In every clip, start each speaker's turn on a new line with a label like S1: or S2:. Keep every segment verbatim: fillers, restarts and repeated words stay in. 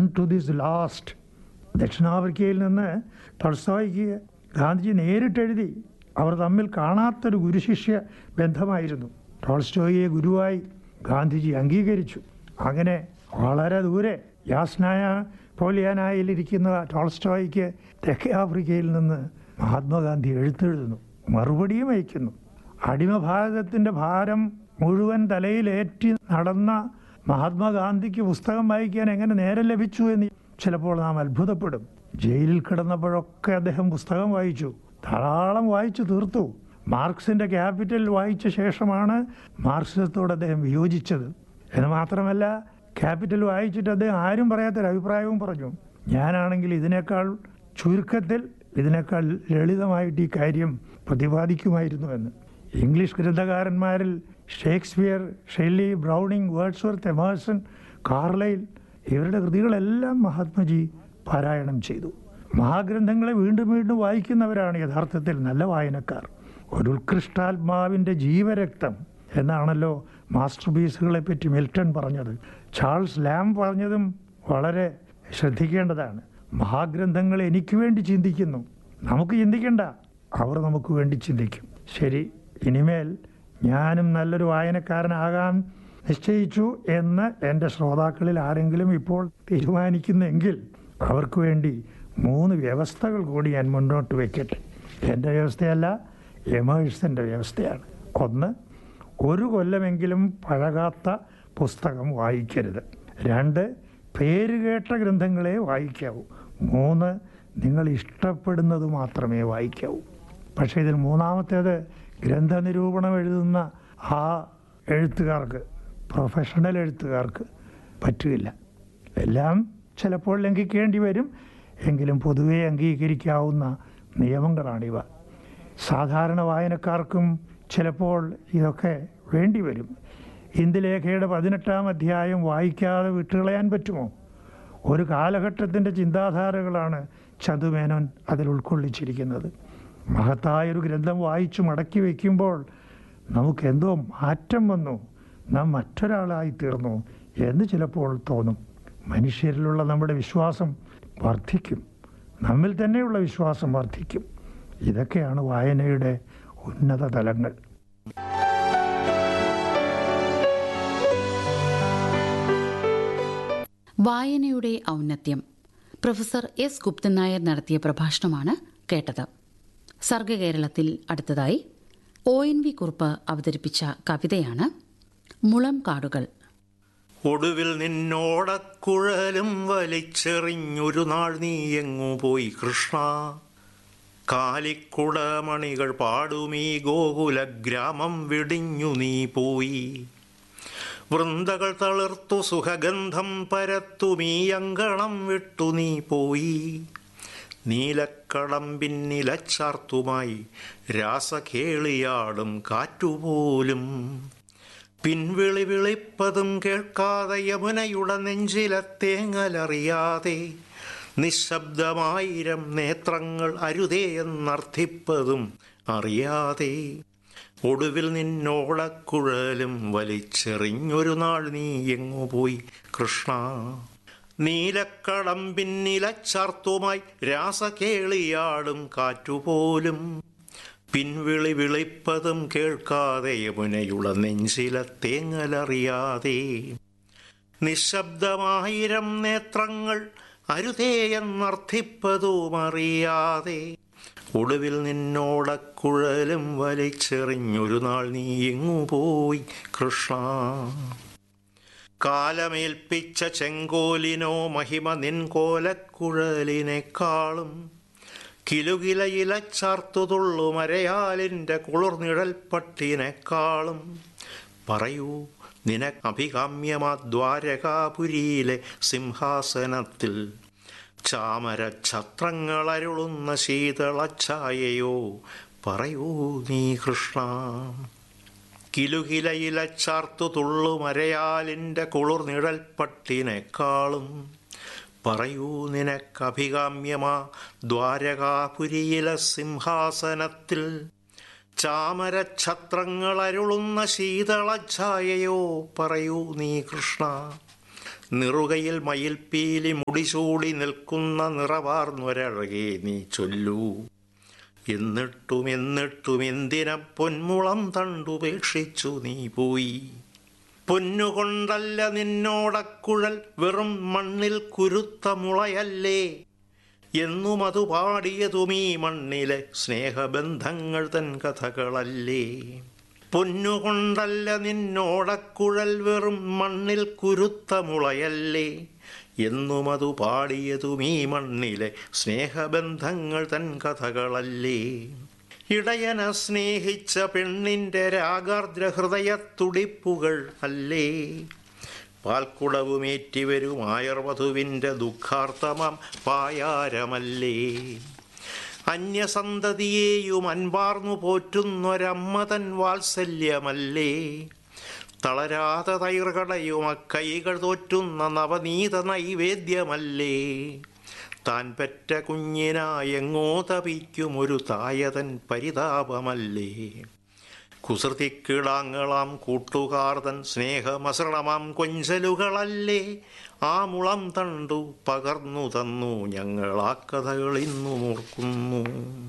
S1: To this last. ദക്ഷിണാഫ്രിക്കയിൽ നിന്ന് ടോൾസ്റ്റോയ്ക്ക് ഗാന്ധിജി നേരിട്ടെഴുതി. അവർ തമ്മിൽ കാണാത്തൊരു ഗുരുശിഷ്യ ബന്ധമായിരുന്നു. ടോൾസ്റ്റോയെ ഗുരുവായി ഗാന്ധിജി അംഗീകരിച്ചു. അങ്ങനെ വളരെ ദൂരെ യാസ്നായ പോലിയാനായിലിരിക്കുന്ന ടോൾസ്റ്റോയ്ക്ക് തെക്കേ ആഫ്രിക്കയിൽ നിന്ന് മഹാത്മാഗാന്ധി എഴുത്തെഴുതുന്നു, മറുപടിയും അയക്കുന്നു. അടിമഭാരതത്തിൻ്റെ ഭാരം മുഴുവൻ തലയിലേറ്റി നടന്ന മഹാത്മാഗാന്ധിക്ക് പുസ്തകം വായിക്കാൻ എങ്ങനെ നേരം ലഭിച്ചു എന്ന് ചിലപ്പോൾ നാം അത്ഭുതപ്പെടും. ജയിലിൽ കിടന്നപ്പോഴൊക്കെ അദ്ദേഹം പുസ്തകം വായിച്ചു, ധാരാളം വായിച്ചു തീർത്തു. മാർക്സിൻ്റെ ക്യാപിറ്റൽ വായിച്ച ശേഷമാണ് മാർക്സിസത്തോട് അദ്ദേഹം വിയോജിച്ചത്. എന്ന് മാത്രമല്ല, ക്യാപിറ്റൽ വായിച്ചിട്ട് അദ്ദേഹം ആരും പറയാത്തൊരു അഭിപ്രായവും പറഞ്ഞു. ഞാനാണെങ്കിൽ ഇതിനേക്കാൾ ചുരുക്കത്തിൽ, ഇതിനേക്കാൾ ലളിതമായിട്ട് ഈ കാര്യം പ്രതിപാദിക്കുമായിരുന്നു എന്ന്. English ഗ്രന്ഥകാരന്മാരിൽ Shakespeare, Shelly, Browning, Wordsworth, Emerson, Carlyle ഇവരുടെ കൃതികളെല്ലാം മഹാത്മജി പാരായണം ചെയ്തു. മഹാഗ്രന്ഥങ്ങളെ വീണ്ടും വീണ്ടും വായിക്കുന്നവരാണ് യഥാർത്ഥത്തിൽ നല്ല വായനക്കാർ. ഒരു ഉത്കൃഷ്ടാത്മാവിൻ്റെ ജീവരക്തം എന്നാണല്ലോ മാസ്റ്റർ പീസുകളെ പറ്റി മിൽട്ടൺ പറഞ്ഞത്. ചാൾസ് ലാം പറഞ്ഞതും വളരെ ശ്രദ്ധിക്കേണ്ടതാണ്. മഹാഗ്രന്ഥങ്ങൾ എനിക്ക് വേണ്ടി ചിന്തിക്കുന്നു. നമുക്ക് ചിന്തിക്കണ്ട, അവർ നമുക്ക് വേണ്ടി ചിന്തിക്കും. ശരി, ഇനിമേൽ ഞാനും നല്ലൊരു വായനക്കാരനാകാൻ നിശ്ചയിച്ചു എന്ന് എൻ്റെ ശ്രോതാക്കളിൽ ആരെങ്കിലും ഇപ്പോൾ തീരുമാനിക്കുന്നെങ്കിൽ അവർക്ക് വേണ്ടി മൂന്ന് വ്യവസ്ഥകൾ കൂടി ഞാൻ മുന്നോട്ട് വയ്ക്കട്ടെ. എൻ്റെ വ്യവസ്ഥയല്ല, എമേഴ്സൻ്റെ വ്യവസ്ഥയാണ്. ഒന്ന്, ഒരു കൊല്ലമെങ്കിലും പഴകാത്ത പുസ്തകം വായിക്കരുത്. രണ്ട്, പേരുകേട്ട ഗ്രന്ഥങ്ങളെ വായിക്കാവൂ. മൂന്ന്, നിങ്ങൾ ഇഷ്ടപ്പെടുന്നത് മാത്രമേ വായിക്കാവൂ. പക്ഷേ ഇതിൽ മൂന്നാമത്തേത് ഗ്രന്ഥനിരൂപണം എഴുതുന്ന ആ എഴുത്തുകാർക്ക്, പ്രൊഫഷണൽ എഴുത്തുകാർക്ക് പറ്റില്ല. എല്ലാം ചിലപ്പോൾ ലംഘിക്കേണ്ടി വരും, എങ്കിലും പൊതുവെ അംഗീകരിക്കാവുന്ന നിയമങ്ങളാണിവ. സാധാരണ വായനക്കാർക്കും ചിലപ്പോൾ ഇതൊക്കെ വേണ്ടി വരും. ഇന്ദുലേഖയുടെ പതിനെട്ടാം അധ്യായം വായിക്കാതെ വിട്ടുകളയാൻ പറ്റുമോ? ഒരു കാലഘട്ടത്തിൻ്റെ ചിന്താധാരകളാണ് ചന്തുമേനോൻ അതിൽ ഉൾക്കൊള്ളിച്ചിരിക്കുന്നത്. മഹത്തായൊരു ഗ്രന്ഥം വായിച്ചു മടക്കി വയ്ക്കുമ്പോൾ നമുക്കെന്തോ മാറ്റം വന്നു, നാം മറ്റൊരാളായി തീർന്നു എന്ന് ചിലപ്പോൾ തോന്നും. മനുഷ്യരിലുള്ള നമ്മുടെ വിശ്വാസം വർദ്ധിക്കും, നമ്മിൽ തന്നെയുള്ള വിശ്വാസം വർദ്ധിക്കും. ഇതൊക്കെയാണ് വായനയുടെ ഉന്നത തലങ്ങൾ.
S2: വായനയുടെ ഔന്നത്യം പ്രൊഫസർ എസ് ഗുപ്തൻ നായർ നടത്തിയ പ്രഭാഷണമാണ് കേട്ടത്. സർഗകേരളത്തിൽ അടുത്തതായി ഒ എൻ വി കുറുപ്പ് അവതരിപ്പിച്ച കവിതയാണ് മുളം കാടുകൾ.
S3: ഒടുവിൽ നിന്നോടക്കുഴലും വലിച്ചെറിഞ്ഞൊരു നാൾ നീ എങ്ങു പോയി കൃഷ്ണ, കാലിക്കുടമണികൾ പാടുമീ ഗോകുല ഗ്രാമം വെടിഞ്ഞു നീ പോയി. വൃന്ദകൾ തളിർത്തു സുഖഗന്ധം പരത്തുമീ അങ്കണം വിട്ടു നീ പോയി. നീലക്കടമ്പിന്നിലച്ചാർത്തുമായി രാസകേളിയാടും കാറ്റുപോലും പിൻവിളി വിളിപ്പതും കേൾക്കാതെ യമുനയുടെ നെഞ്ചിലെ തേങ്ങലറിയാതെ നിശബ്ദമായിരം നേത്രങ്ങൾ അരുതേ എന്നർത്ഥിപ്പതും അറിയാതെ ഒടുവിൽ നിന്നോടക്കുഴലും വലിച്ചെറിഞ്ഞൊരു നാൾ നീ എങ്ങു പോയി കൃഷ്ണ. നീലക്കടമ്പിന്നിലച്ചാർത്തുമായി രാസകേളിയാടും കാറ്റുപോലും പിൻവിളി വിളിപ്പതും കേൾക്കാതെ യമുനയുള്ള നെഞ്ചിലെ തേങ്ങലറിയാതെ നിശബ്ദമായിരം നേത്രങ്ങൾ അരുതേ എന്നർത്ഥിപ്പതും അറിയാതെ ഒടുവിൽ നിന്നോടക്കുഴലും വലിച്ചെറിഞ്ഞൊരു നാൾ നീ എങ്ങു പോയി കൃഷ്ണ. കാലമേൽപ്പിച്ച ചെങ്കോലിനോ മഹിമ നിൻ കോലക്കുഴലിനേക്കാളും കിലുകിലയിലച്ചാർത്തുതുള്ളു മരയാലിൻ്റെ കുളിർനിഴൽപ്പട്ടിനേക്കാളും പറയൂ നിനക്കഭികാമ്യമാ ദ്വാരകാപുരിയിലെ സിംഹാസനത്തിൽ ചാമരഛത്രങ്ങളരുളുന്ന ശീതളഛായയോ പറയൂ നീ കൃഷ്ണ. കിലുകിലയിലച്ചാർത്തു തുള്ളുമരയാലിൻ്റെ കുളിർനിഴൽപ്പട്ടിനേക്കാളും പറയൂ നിനക്കഭികാമ്യമാ ദ്വാരകാപുരിയിലെ സിംഹാസനത്തിൽ ചാമരഛത്രങ്ങളരുളുന്ന ശീതളഛായയോ പറയൂ നീ കൃഷ്ണ. നിറുകയിൽ മയിൽപ്പീലി മുടിചൂടി നിൽക്കുന്ന നിറവാർന്നൊരഴകേ നീ ചൊല്ലൂ. എന്നിട്ടും എന്നിട്ടും എന്തിന പൊന്മുളം തണ്ടുപേക്ഷിച്ചു നീ പോയി? പൊന്നുകൊണ്ടല്ല നിന്നോടക്കുഴൽ, വെറും മണ്ണിൽ കുരുത്ത മുളയല്ലേ. എന്നും അതു പാടിയതും ഈ മണ്ണിലെ സ്നേഹബന്ധങ്ങൾ തൻ കഥകളല്ലേ. പൊന്നുകൊണ്ടല്ല നിന്നോടക്കുഴൽ, വെറും മണ്ണിൽ കുരുത്ത മുളയല്ലേ. എന്നും അതു പാടിയതും ഈ മണ്ണിലെ സ്നേഹബന്ധങ്ങൾ തൻ കഥകളല്ലേ. ഇടയനെ സ്നേഹിച്ച പെണ്ണിൻ്റെ രാഗാർദ്ര ഹൃദയത്തുടിപ്പുകൾ അല്ലേ. പാൽക്കുടവുമേറ്റിവരും ആയർവധുവിൻ്റെ ദുഃഖാർത്ഥമം പായാരമല്ലേ. അന്യസന്തതിയെയും അൻപാർന്നു പോറ്റുന്നൊരമ്മ തൻ വാത്സല്യമല്ലേ. തളരാതെ തൈർകടയും അക്കൈകൾ തോറ്റുന്ന നവനീത നൈവേദ്യമല്ലേ. താൻ പെറ്റ കുഞ്ഞിനായെങ്ങോ തപിക്കും ഒരു തായതൻ പരിതാപമല്ലേ. കുസൃതിക്കിടാങ്ങളാം കൂട്ടുകാർതൻ സ്നേഹമസൃണമാം കൊഞ്ചലുകളല്ലേ. ആ മുളം തണ്ടു പകർന്നു തന്നു ഞങ്ങൾ ആ കഥകളിന്നും ഓർക്കുന്നു.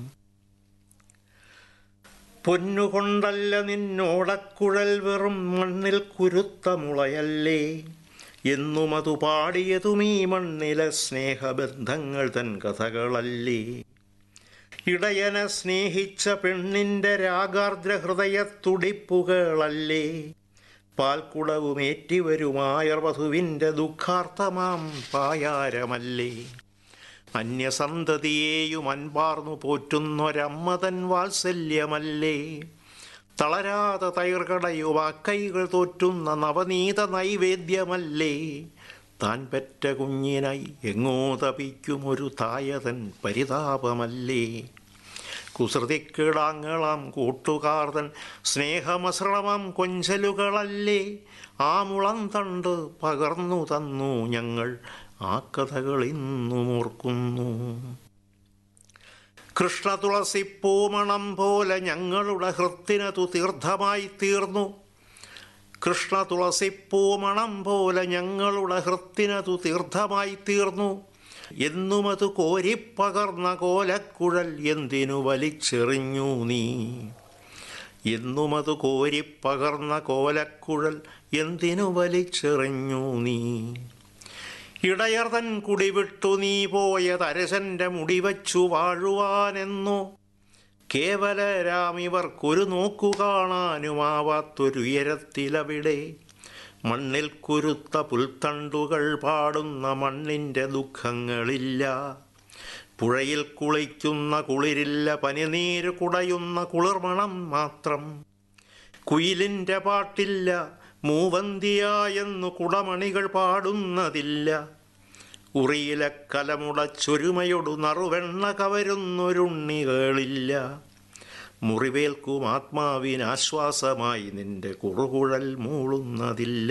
S3: പൊന്നുകൊണ്ടല്ല നിന്നോടക്കുഴൽ, വെറും മണ്ണിൽ കുരുത്ത മുളയല്ലേ. എന്നും അതു പാടിയതും ഈ മണ്ണിലെ സ്നേഹബന്ധങ്ങൾ തൻ കഥകളല്ലേ. ഇടയനെ സ്നേഹിച്ച പെണ്ണിൻ്റെ രാഗാർദ്ര ഹൃദയത്തുടിപ്പുകളല്ലേ. പാൽക്കുടവുമേറ്റിവരുമായർവധുവിൻ്റെ ദുഃഖാർത്ഥമാം പായാരമല്ലേ. അന്യസന്തതിയെയും അൻപാർന്നു പോറ്റുന്നൊരമ്മ തൻ വാത്സല്യമല്ലേ. തളരാതെ തൈർകടയുവാ കൈകൾ തോറ്റുന്ന നവനീത നൈവേദ്യമല്ലേ. താൻ പെറ്റ കുഞ്ഞിനായി എങ്ങോ തപിക്കും ഒരു തായതൻ പരിതാപമല്ലേ. കുസൃതിക്കിടാങ്ങളാം കൂട്ടുകാർതൻ സ്നേഹമസൃണമാം കൊഞ്ചലുകളല്ലേ. ആ മുളം തണ്ട് പകർന്നു തന്നു ഞങ്ങൾ ആ കഥകളിന്നും ഓർക്കുന്നു. കൃഷ്ണ തുളസിപ്പൂമണം പോലെ ഞങ്ങളുടെ ഹൃത്തിനതു തീർത്ഥമായി തീർന്നു. കൃഷ്ണ തുളസിപ്പൂമണം പോലെ ഞങ്ങളുടെ ഹൃത്തിനതു തീർത്ഥമായി തീർന്നു. എന്നുമത് കോരിപ്പകർന്ന കോലക്കുഴൽ എന്തിനു വലിച്ചെറിഞ്ഞു നീ. എന്നുമത് കോരിപ്പകർന്ന കോലക്കുഴൽ എന്തിനു വലിച്ചെറിഞ്ഞു നീ. ഇടയർതൻ കുടിവിട്ടു നീ പോയത് അരശന്റെ മുടിവച്ചു വാഴുവാനെന്നോ. കേവലരാമിവർക്കൊരു നോക്കു കാണാനുമാവാത്തൊരുയരത്തിലവിടെ. മണ്ണിൽ കുരുത്ത പുൽത്തണ്ടുകൾ പാടുന്ന മണ്ണിൻ്റെ ദുഃഖങ്ങളില്ല. പുഴയിൽ കുളിക്കുന്ന കുളിരില്ല, പനിനീര് കുടയുന്ന കുളിർമണം മാത്രം. കുയിലിൻ്റെ പാട്ടില്ല, മൂവന്തിയായെന്നു കുടമണികൾ പാടുന്നതില്ല. ഉറിയിലെ കലമുടച്ചൊരുമയൊടു നറുവെണ്ണ കവരുന്നൊരുണ്ണികളില്ല. മുറിവേൽക്കും ആത്മാവിനാശ്വാസമായി നിന്റെ കുറുകുഴൽ മൂളുന്നതില്ല.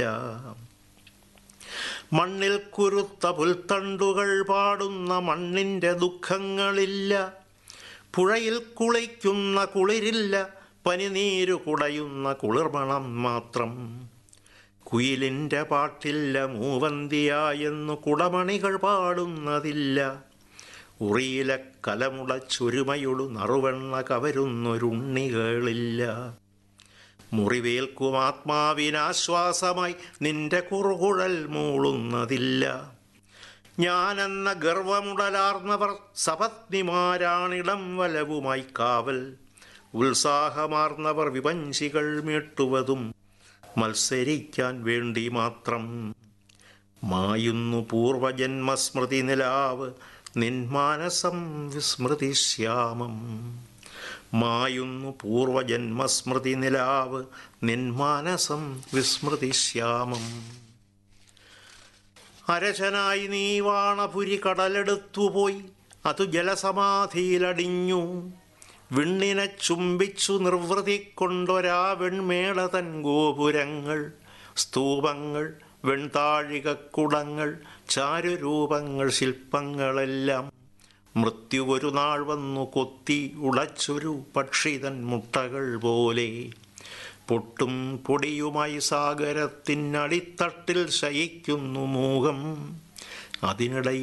S3: മണ്ണിൽ കുരുത്ത പുൽത്തണ്ടുകൾ പാടുന്ന മണ്ണിൻ്റെ ദുഃഖങ്ങളില്ല. പുഴയിൽ കുളിക്കുന്ന കുളിരില്ല, പനിനീരു കുടയുന്ന കുളിർമണം മാത്രം. കുയിലിൻ്റെ പാട്ടില്ല, മൂവന്തിയായെന്നു കുടമണികൾ പാടുന്നതില്ല. ഉറിയിലെ കലമുടച്ചൊരുമയൊടു നറുവെണ്ണ കവരുന്നൊരുണ്ണികളില്ല. മുറിവേൽക്കും ആത്മാവിനാശ്വാസമായി നിന്റെ കുറുകുഴൽ മൂളുന്നതില്ല. ഞാനെന്ന ഗർവമുടലാർന്നവർ സപത്നിമാരാണിടം വലവുമായി കാവൽ. ഉത്സാഹമാർന്നവർ വിപഞ്ചികൾ മീട്ടുവതും മത്സരിക്കാൻ വേണ്ടി മാത്രം. മായുന്നു പൂർവജന്മസ്മൃതി നിലാവ് നിന്മാനസം വിസ്മൃതിശ്യാമം. മായുന്നു പൂർവജന്മസ്മൃതി നിലാവ് നിന്മാനസം വിസ്മൃതിശ്യാമം. അരശനായി നീ വാണപുരി കടലെടുത്തുപോയി, അതു ജലസമാധിയിലടിഞ്ഞു. വിണ്ണിനെ ചുംബിച്ചു നിർവൃതി കൊണ്ടൊരാ വെൺമേളതൻ ഗോപുരങ്ങൾ, സ്തൂപങ്ങൾ, വെൺതാഴികക്കുടങ്ങൾ, ചാരുരൂപങ്ങൾ, ശില്പങ്ങളെല്ലാം മൃത്യു ഒരു നാൾ വന്നു കൊത്തി ഉടച്ചൊരു പക്ഷിതൻ മുട്ടകൾ പോലെ. പൊട്ടും പൊടിയുമായി സാഗരത്തിനടിത്തട്ടിൽ ശയിക്കുന്നു മൂകം. അതിനിടയിൽ